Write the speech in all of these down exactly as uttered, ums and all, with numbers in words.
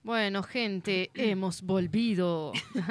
Bueno, gente, hemos volvido.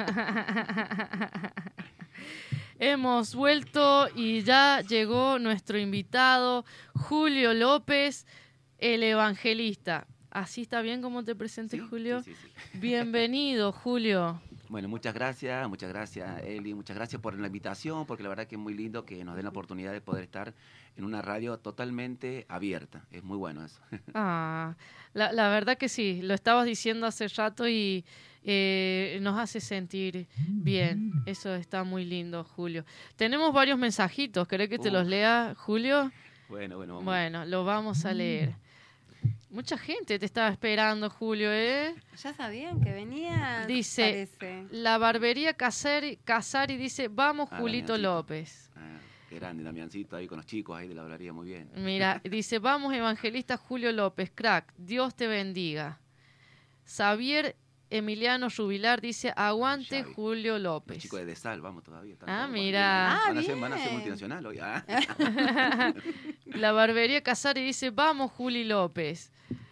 Hemos vuelto y ya llegó nuestro invitado, Julio López, el evangelista. ¿Así está bien como te presentes, ¿Sí? Julio? Sí, sí, sí. Bienvenido, Julio. Bueno, muchas gracias, muchas gracias, Eli, muchas gracias por la invitación, porque la verdad que es muy lindo que nos den la oportunidad de poder estar en una radio totalmente abierta. Es muy bueno eso. Ah, la, la verdad que sí, lo estabas diciendo hace rato y eh, nos hace sentir bien. Eso está muy lindo, Julio. Tenemos varios mensajitos, ¿querés que te los Uf, lea, Julio? bueno, bueno, vamos. Bueno, lo vamos a leer. Mucha gente te estaba esperando, Julio, ¿eh? Ya sabían que venía, Dice, parece. la barbería Casari, Casari dice, vamos, Ah, Julito Damiancito. López. Ah, qué grande, Damiancito, ahí con los chicos, ahí de la hablaría muy bien. Mira, dice, vamos, evangelista Julio López, crack, Dios te bendiga. Xavier Emiliano Rubilar dice, aguante Xavi. Julio Los López. chicos de Desal, vamos todavía. están Ah, todos bien mira. ahí. Ah, van, a ser, van a ser bien. multinacional hoy. Ah. La barbería Casari dice, vamos, Juli López.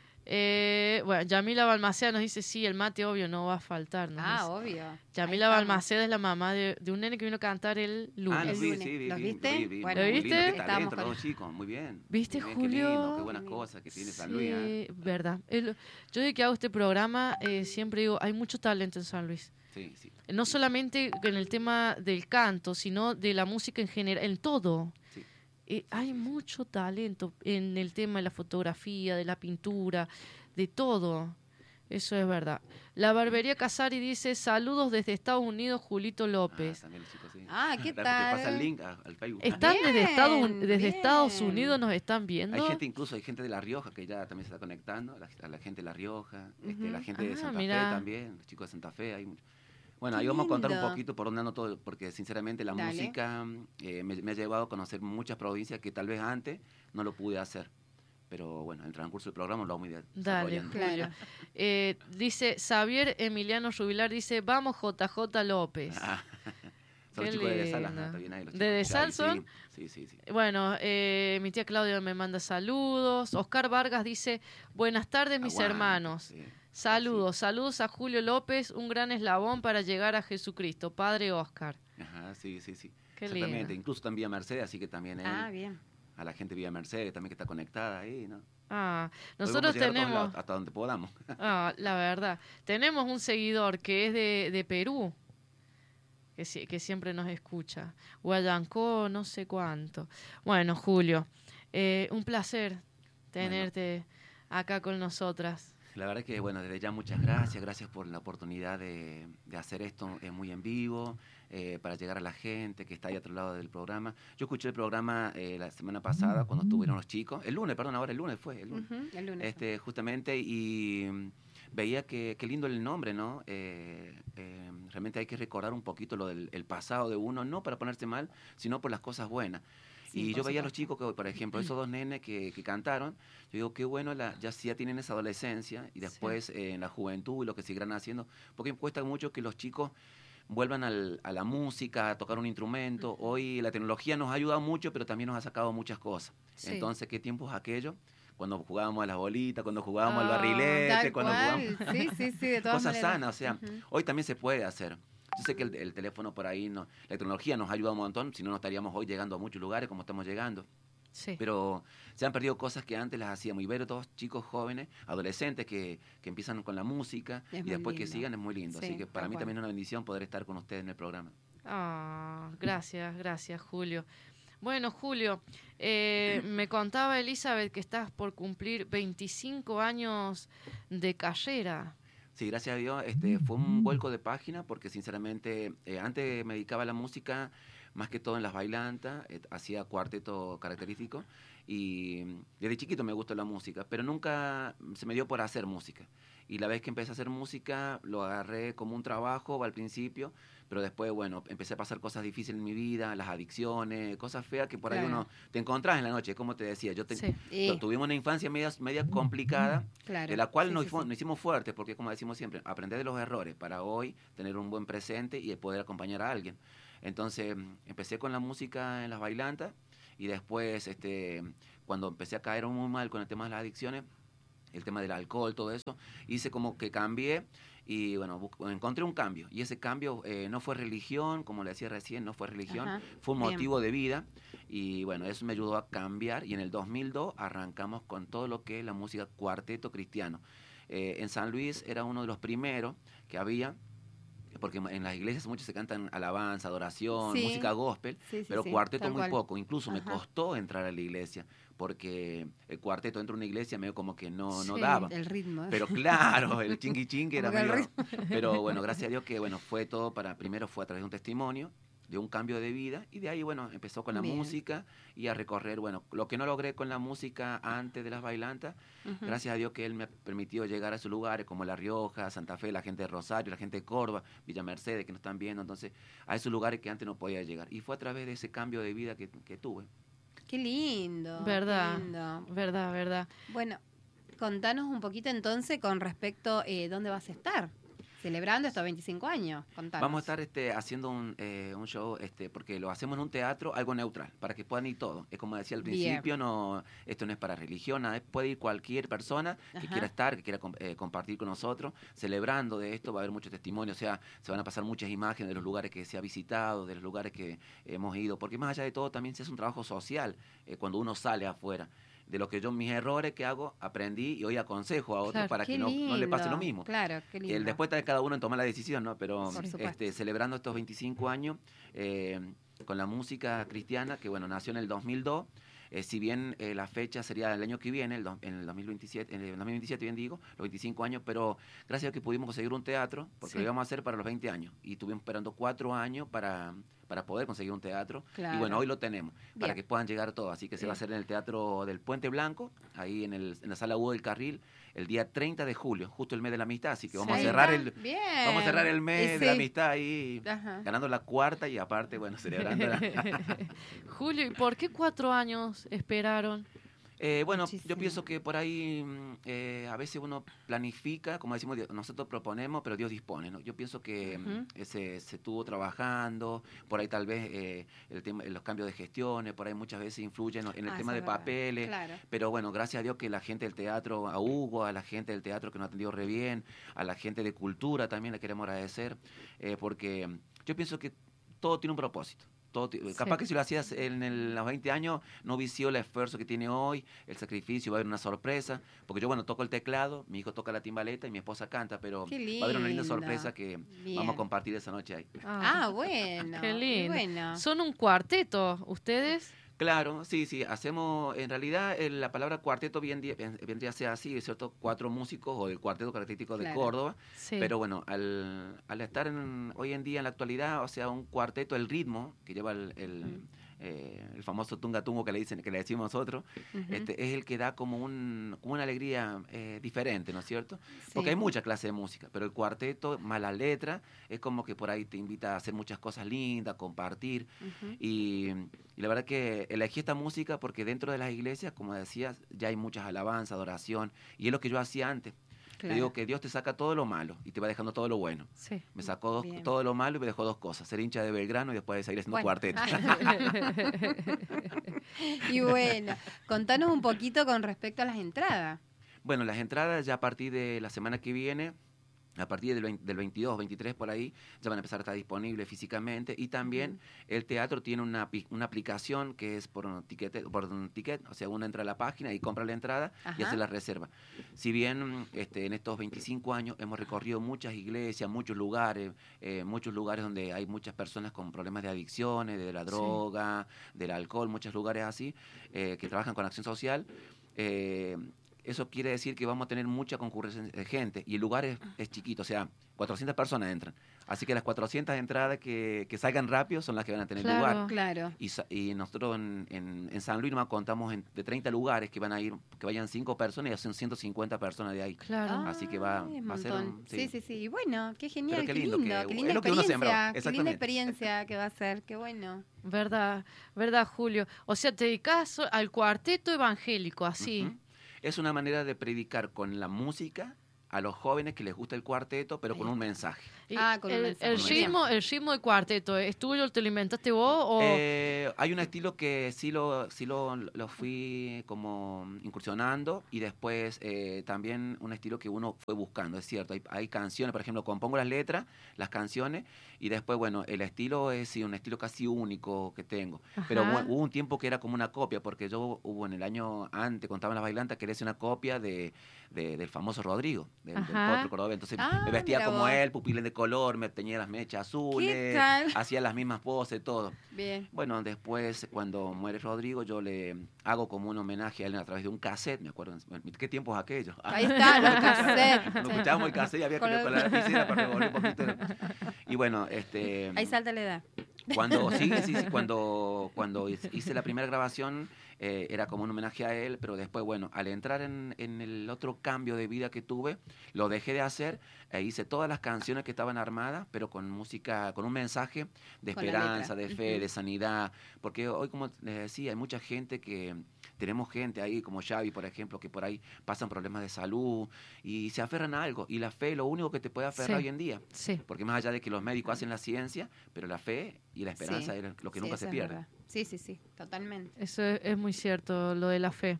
Eh, bueno, Yamila Balmaceda nos dice, sí, el mate obvio no va a faltar. nos Ah, dice. obvio. Yamila Ahí Balmaceda es la mamá de, de un nene que vino a cantar el lunes. Ah, los El vi, lunes. sí, vi, ¿Los vi, viste? vi, vi, Bueno, ¿Lo muy viste? lindo, qué Estábamos talento, con- los dos chicos, muy bien. ¿Viste, muy bien, Julio? Qué lindo, qué buenas cosas que tiene San Luis. ¿eh? Sí, verdad. El- yo desde que hago este programa eh, siempre digo, hay mucho talento en San Luis. Sí, sí. No sí, solamente en el tema del canto, sino de la música en general, en todo. sí. Eh, hay mucho talento en el tema de la fotografía, de la pintura, de todo. Eso es verdad. La barbería Casari dice, saludos desde Estados Unidos, Julito Ah, López. también los chicos, sí. Ah, ¿qué Te tal? pasa el link a- al Facebook. ¿Están desde, Bien, Estados, Un- desde bien. Estados Unidos, nos están Hay viendo? gente, incluso hay gente de La Rioja que ya también se está conectando, a la, a la gente de La Rioja, este, Ujú. la gente de Ah, Santa mira. Fe también, los chicos de Santa Fe. Hay mucho. Bueno, Qué ahí vamos a contar un lindo. poquito por dónde ando todo, porque sinceramente la Dale. música eh, me, me ha llevado a conocer muchas provincias que tal vez antes no lo pude hacer. Pero bueno, en el transcurso del programa lo vamos a ir Dale, desarrollando. Claro. Julio. Eh, dice, Xavier Emiliano Rubilar dice, vamos J J López. Ah, son Qué los chicos de Desal, lindo. ajá, está bien ahí los ¿De chicos. Desal Sí, son? Sí, sí, sí. Bueno, eh, mi tía Claudia me manda saludos. Oscar Vargas dice, buenas tardes mis Aguante, hermanos. sí. Saludos, saludos a Julio López, un gran eslabón para llegar a Jesucristo. Padre Oscar. Ajá, sí, sí, sí. Qué Exactamente, lindo. incluso están vía Mercedes, así que también él, Ah, bien. a la gente vía Mercedes también que está conectada ahí, ¿no? Ah, Hoy nosotros vamos a llegar a todos tenemos, lados, hasta donde podamos. ah, la verdad, tenemos un seguidor que es de, de Perú, que, si- que siempre nos escucha. Guayancó, no sé cuánto. Bueno, Julio, eh, un placer tenerte acá con nosotras. La verdad que, bueno, desde ya muchas gracias, gracias por la oportunidad de, de hacer esto eh, muy en vivo, eh, para llegar a la gente que está ahí a otro lado del programa. Yo escuché el programa eh, la semana pasada cuando estuvieron los chicos, el lunes, perdón, ahora el lunes fue, el lunes. Ujú, el lunes. Este, justamente, y mm, veía que qué lindo el nombre, ¿no? Eh, eh, realmente hay que recordar un poquito lo del el pasado de uno, no para ponerse mal, sino por las cosas buenas. Sí, y por yo veía a los supuesto. chicos que, por ejemplo, esos dos nenes que, que cantaron, yo digo, qué bueno, la, ya, si ya tienen esa adolescencia y después eh, en la juventud y lo que seguirán haciendo, porque me cuesta mucho que los chicos vuelvan al, a la música, a tocar un instrumento. Ujú. Hoy la tecnología nos ha ayudado mucho, pero también nos ha sacado muchas cosas. Sí. Entonces, ¿qué tiempos aquellos? Cuando jugábamos a las bolitas, cuando jugábamos al Ah, barrilete, Tal cuando cual. jugábamos... Sí, sí, sí, de todas cosas maneras. sanas, o sea, Ujú. hoy también se puede hacer. Yo sé que el, el teléfono por ahí, no, la tecnología nos ha ayudado un montón, si no, no estaríamos hoy llegando a muchos lugares como estamos llegando. Sí. Pero se han perdido cosas que antes las hacíamos. Y ver todos chicos jóvenes, adolescentes que, que empiezan con la música Es y muy después que lindo. sigan es muy lindo. Sí, Así que para tal mí cual. también es una bendición poder estar con ustedes en el programa. Ah, gracias, gracias, Julio. Bueno, Julio, eh, me contaba Elizabeth que estás por cumplir veinticinco años de carrera. Sí, gracias a Dios, este, fue un vuelco de página porque sinceramente eh, antes me dedicaba a la música más que todo en las bailantas, eh, hacía cuarteto característico y desde chiquito me gustó la música, pero nunca se me dio por hacer música. Y la vez que empecé a hacer música lo agarré como un trabajo al principio, pero después, bueno, empecé a pasar cosas difíciles en mi vida, las adicciones, cosas feas que por ahí Claro. uno te encontrás en la noche, como te decía. Yo te, Sí. Y- tuvimos una infancia media, media complicada, claro. de la cual Sí, nos, sí, fu- sí. nos hicimos fuertes, porque como decimos siempre, aprender de los errores para hoy tener un buen presente y poder acompañar a alguien. Entonces empecé con la música en las bailantas y después este, cuando empecé a caer muy mal con el tema de las adicciones, el tema del alcohol, todo eso. Hice como que cambié y bueno, busco, encontré un cambio. Y ese cambio eh, no fue religión, como le decía recién, no fue religión, Ajá, fue un bien. motivo de vida. Y bueno, eso me ayudó a cambiar. Y en el dos mil dos arrancamos con todo lo que es la música cuarteto cristiano. Eh, en San Luis era uno de los primeros que había, porque en las iglesias muchos se cantan alabanza, adoración, Sí. música gospel, Sí, sí, pero sí, cuarteto tal muy cual. poco. Incluso me Ajá. costó entrar a la iglesia, porque el cuarteto dentro de una iglesia medio como que no, no Sí, daba. El ritmo. Pero claro, el chingui chingui era Como que el medio... Pero bueno, gracias a Dios que bueno, fue todo para... Primero fue a través de un testimonio, de un cambio de vida, y de ahí, bueno, empezó con la Bien. música y a recorrer, bueno, lo que no logré con la música antes de las bailantas, Ujú. gracias a Dios que Él me ha permitido llegar a esos lugares como La Rioja, Santa Fe, la gente de Rosario, la gente de Córdoba, Villa Mercedes, que nos están viendo, entonces, a esos lugares que antes no podía llegar. Y fue a través de ese cambio de vida que, que tuve. Qué lindo. verdad, Qué lindo. verdad, verdad. Bueno, contanos un poquito entonces con respecto eh, dónde vas a estar celebrando estos veinticinco años. Contanos. Vamos a estar este, haciendo un, eh, un show, este, porque lo hacemos en un teatro, algo neutral, para que puedan ir todos. Es como decía al Bien. principio, no, esto no es para religión, nada, puede ir cualquier persona que Ajá. quiera estar, que quiera com- eh, compartir con nosotros, celebrando de esto, va a haber muchos testimonios, o sea, se van a pasar muchas imágenes de los lugares que se ha visitado, de los lugares que hemos ido, porque más allá de todo también se hace un trabajo social eh, cuando uno sale afuera. De lo que yo, mis errores que hago, aprendí y hoy aconsejo a otros Claro. para Qué que no, no le pase lo lindo. mismo. Claro, qué lindo. El después está de cada uno en tomar la decisión, ¿no? Pero Por supuesto. este, celebrando estos veinticinco años eh, con la música cristiana, que bueno, nació en el dos mil dos. Eh, si bien eh, la fecha sería el año que viene, el do, en el dos mil veintisiete, en el dos mil veintisiete bien digo, los veinticinco años, pero gracias a que pudimos conseguir un teatro, porque Sí. lo íbamos a hacer para los veinte años, y estuvimos esperando cuatro años para, para poder conseguir un teatro, Claro. y bueno, hoy lo tenemos, para Bien. que puedan llegar todos, así que se va a Bien. hacer en el Teatro del Puente Blanco, ahí en, el, en la Sala U del Carril, el día treinta de julio, justo el mes de la amistad, así que vamos Sí. a cerrar Ahí el... está. Bien. Vamos a cerrar el mes Y de la sí. amistad ahí, Ajá. ganando la cuarta y aparte, bueno, celebrando la... Julio, ¿y por qué cuatro años esperaron? Eh, bueno, Muchísimo. yo pienso que por ahí mm, eh, a veces uno planifica, como decimos, Dios- nosotros proponemos, pero Dios dispone, ¿no? Yo pienso que mm, Ujú. ese, se estuvo trabajando, por ahí tal vez eh, el tema, los cambios de gestiones, por ahí muchas veces influyen en el Ah, tema eso de es verdad. papeles, Claro. pero bueno, gracias a Dios que la gente del teatro, a Hugo, a la gente del teatro que nos atendió re bien, a la gente de cultura también le queremos agradecer, eh, porque yo pienso que todo tiene un propósito. Todo ti- Sí. Capaz que si lo hacías en el- los veinte años, no visió el esfuerzo que tiene hoy, el sacrificio, va a haber una sorpresa. Porque yo, bueno, toco el teclado, mi hijo toca la timbaleta y mi esposa canta, pero Qué va a haber una linda lindo. sorpresa que Bien. vamos a compartir esa noche ahí. Ah, bueno. Qué lindo. Bueno. Son un cuarteto, ¿ustedes? Claro, sí, sí, hacemos, en realidad eh, la palabra cuarteto vendría, vendría a ser así, es cierto, cuatro músicos o el cuarteto característico de Claro. Córdoba, Sí. pero bueno, al, al estar en- hoy en día en la actualidad, o sea, un cuarteto, el ritmo que lleva el, el, Mm. eh, el famoso tunga-tungo que le dicen, que le decimos nosotros, Ujú. este, es el que da como, un, como una alegría eh, diferente, ¿no es cierto? Sí. Porque hay muchas clases de música, pero el cuarteto, más la letra, es como que por ahí te invita a hacer muchas cosas lindas, compartir. Ujú. Y, y la verdad que elegí esta música porque dentro de las iglesias, como decías, ya hay muchas alabanzas, adoración, y es lo que yo hacía antes. Te Claro. digo que Dios te saca todo lo malo y te va dejando todo lo bueno. Sí. Me sacó dos- Bien. todo lo malo y me dejó dos cosas, ser hincha de Belgrano y después de seguir haciendo Bueno. cuarteto. Y bueno, contanos un poquito con respecto a las entradas. Bueno, las entradas ya a partir de la semana que viene, a partir del, veinte del veintidós, veintitrés por ahí, ya van a empezar a estar disponibles físicamente. Y también Ujú. el teatro tiene una, api- una aplicación que es por un, ticket, por un ticket, o sea, uno entra a la página y compra la entrada y Ajá. hace la reserva. Si bien este, en estos veinticinco años hemos recorrido muchas iglesias, muchos lugares, eh, muchos lugares donde hay muchas personas con problemas de adicciones, de la Sí. droga, del alcohol, muchos lugares así, eh, que trabajan con acción social, eh, eso quiere decir que vamos a tener mucha concurrencia de gente y el lugar es, es chiquito, o sea, cuatrocientas personas entran. Así que las cuatrocientas entradas que, que salgan rápido son las que van a tener Claro. lugar. Claro. Y, sa- y nosotros en, en, en San Luis nomás contamos en- de treinta lugares que van a ir, que vayan cinco personas y hacen ciento cincuenta personas de ahí. Claro. Así que va- Ay, va a ser montón. un- Sí, sí. sí, sí. Y bueno, qué genial, qué qué lindo lindo, que- qué es linda lo que uno sembró, experiencia, qué linda exactamente. experiencia que va a ser, qué bueno. Verdad, verdad, Julio. O sea, te dedicas al cuarteto evangélico, así. Ujú. Es una manera de predicar con la música a los jóvenes que les gusta el cuarteto, pero con un mensaje. Y Ah, con un el, mensaje. el ritmo, el ritmo de cuarteto, ¿es tuyo? ¿Te lo inventaste vos? O... Eh, hay un estilo que sí lo, sí lo, lo fui como incursionando y después eh, también un estilo que uno fue buscando, es cierto. Hay, hay canciones, por ejemplo, compongo las letras, las canciones y después, bueno, el estilo es sí, un estilo casi único que tengo. Ajá. Pero hubo, hubo un tiempo que era como una copia, porque yo hubo en el año antes, contaba en las bailantas, que era una copia de, de, del famoso Rodrigo, del, del Ajá. potro cordobés. Entonces Ah, me vestía mira como vos. él, pupiles de color, me teñía las mechas azules, tal? hacía las mismas poses, todo. Bien. Bueno, después, cuando muere Rodrigo, yo le hago como un homenaje a él a través de un cassette, me acuerdo, ¿qué tiempos aquellos? Ahí está, los cassettes. Cuando escuchábamos el cassette y había que Con ir el- con la lapicera para revolver un poquito. Y bueno, este... Ahí salta la edad. Cuando, sí, sí, sí, cuando, cuando hice la primera grabación eh, era como un homenaje a él, pero después, bueno, al entrar en, en el otro cambio de vida que tuve, lo dejé de hacer e hice todas las canciones que estaban armadas, pero con música, con un mensaje de Con la esperanza, letra. de fe, Ujú. de sanidad, porque hoy, como les decía, hay mucha gente que, tenemos gente ahí como Xavi, por ejemplo, que por ahí pasan problemas de salud y se aferran a algo, y la fe es lo único que te puede aferrar Sí. hoy en día. Sí. Porque más allá de que los médicos hacen la ciencia, pero la fe y la esperanza Sí. es lo que Sí, nunca eso se es pierde. verdad. Sí, sí, sí, totalmente. Eso es, es muy cierto, lo de la fe.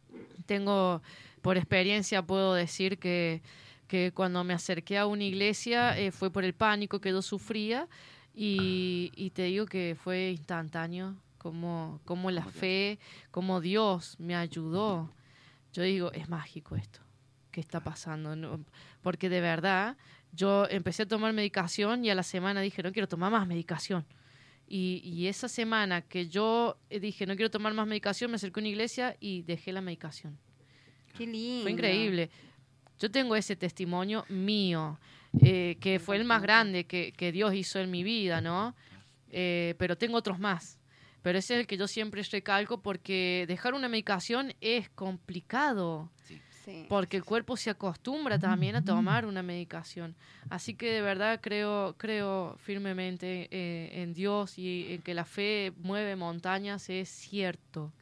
Tengo, por experiencia puedo decir que, que cuando me acerqué a una iglesia eh, fue por el pánico que yo sufría y, y te digo que fue instantáneo, como, como la ¿Cómo te fe, como Dios me ayudó. Yo digo, es mágico esto que está pasando, ¿no? Porque de verdad yo empecé a tomar medicación y a la semana dije, no quiero tomar más medicación. Y, y esa semana que yo eh, dije, no quiero tomar más medicación, me acerqué a una iglesia y dejé la medicación. Qué lindo. Fue increíble. Yo tengo ese testimonio mío, eh, que fue el más grande que, que Dios hizo en mi vida, ¿no? Eh, pero tengo otros más. Pero ese es el que yo siempre recalco porque dejar una medicación es complicado. Sí. Sí. Porque el cuerpo se acostumbra también a tomar una medicación. Así que de verdad creo, creo firmemente eh, en Dios y en que la fe mueve montañas, es cierto.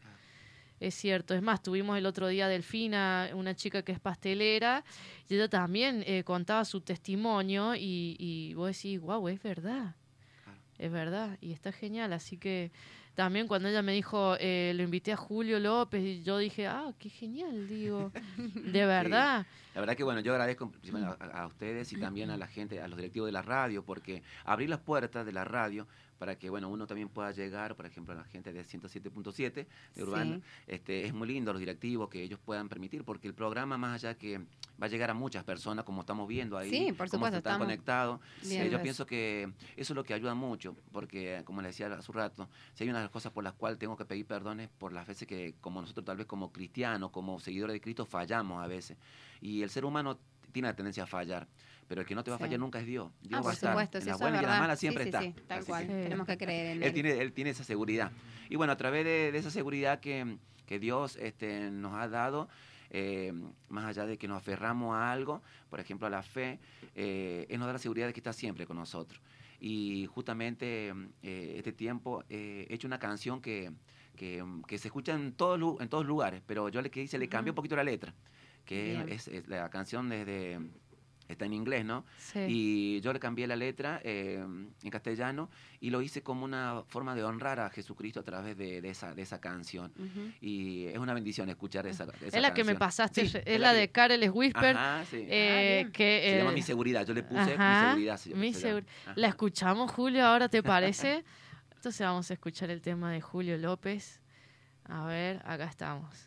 Es cierto. Es más, tuvimos el otro día a Delfina, una chica que es pastelera, y ella también eh, contaba su testimonio y, y vos decís, wow, es verdad. Claro. Es verdad. Y está genial. Así que también cuando ella me dijo, eh, lo invité a Julio López, y yo dije, ah, qué genial, digo, de verdad. Sí. La verdad que bueno, yo agradezco primero a, a ustedes y también a la gente, a los directivos de la radio, porque abrir las puertas de la radio para que bueno uno también pueda llegar, por ejemplo, a la gente de ciento siete punto siete de Urbana, Sí. este, es muy lindo los directivos que ellos puedan permitir, porque el programa más allá que va a llegar a muchas personas, como estamos viendo ahí, Sí, por cómo supuesto, están estamos conectados, viendo eh, yo eso. pienso que eso es lo que ayuda mucho, porque como les decía hace un rato, si hay una de las cosas por las cuales tengo que pedir perdones por las veces que como nosotros tal vez como cristianos, como seguidores de Cristo fallamos a veces, y el ser humano tiene la tendencia a fallar, pero el que no te va a Sí. fallar nunca es Dios. Dios Ah, va a por estar supuesto, en sí, las eso es buenas y en las verdad. malas, siempre Sí, sí, está. sí, tal Así cual. que Sí. Tenemos que creer en él él. tiene, él tiene esa seguridad. Y bueno, a través de, de esa seguridad que, que Dios este, nos ha dado, eh, más allá de que nos aferramos a algo, por ejemplo a la fe, eh, Él nos da la seguridad de que está siempre con nosotros. Y justamente eh, este tiempo eh, he hecho una canción que, que, que se escucha en todos, lu- en todos lugares, pero yo le, que hice, le cambié un poquito la letra, que Bien. es, es la canción desde... Está en inglés, ¿no? Sí. Y yo le cambié la letra eh, en castellano y lo hice como una forma de honrar a Jesucristo a través de, de, esa, de esa canción. Ujú. Y es una bendición escuchar esa, esa Es la que me canción. pasaste, Sí, es la que- de Careless Whisper. Ajá, sí. eh, Ah, bien. que, Se llama eh, Mi Seguridad. Yo le puse ajá, Mi Seguridad. se- Mi se llama. Seguri- Ajá. La escuchamos, Julio, ahora te parece. Entonces vamos a escuchar el tema de Julio López. A ver, acá estamos.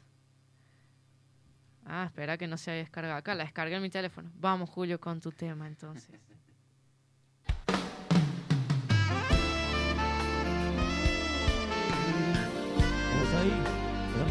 Ah, espera que no se haya descargado acá. La descargué en mi teléfono. Vamos, Julio, con tu tema entonces. ¿Vos ahí?